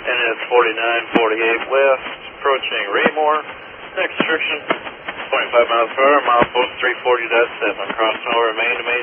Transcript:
And it's 4948 west, approaching Raymore. Next restriction, 25 miles per hour, mile post 340.7, crossing over main to main.